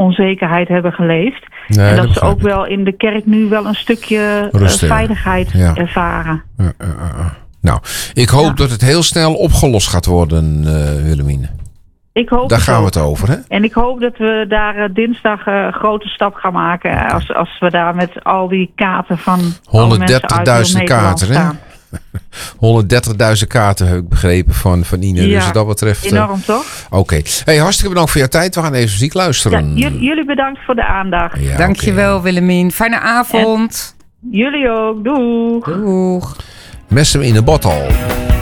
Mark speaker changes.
Speaker 1: onzekerheid hebben geleefd.
Speaker 2: Nee,
Speaker 1: en dat ze
Speaker 2: begrijp
Speaker 1: ook
Speaker 2: ik.
Speaker 1: wel in de kerk nu wel een stukje
Speaker 2: Rust hebben.
Speaker 1: veiligheid ervaren.
Speaker 2: Nou, ik hoop dat het heel snel opgelost gaat worden, Willemine.
Speaker 1: Ik hoop
Speaker 2: Daar
Speaker 1: het
Speaker 2: gaan we
Speaker 1: ook.
Speaker 2: het over, hè?
Speaker 1: En ik hoop dat we daar dinsdag een grote stap gaan maken. Als we daar met al die kaarten van
Speaker 2: 130.000 kaarten, hè? 130.000 kaarten heb ik begrepen van Ine.
Speaker 1: Ja,
Speaker 2: dus wat dat betreft...
Speaker 1: enorm toch?
Speaker 2: Oké. Hey, hartstikke bedankt voor je tijd. We gaan even muziek luisteren.
Speaker 1: Ja, jullie bedankt voor de aandacht.
Speaker 2: Ja,
Speaker 3: Dankjewel, Willemien. Fijne avond.
Speaker 1: Jullie ook. Doeg.
Speaker 3: Doeg.
Speaker 2: Mes hem in een bottle.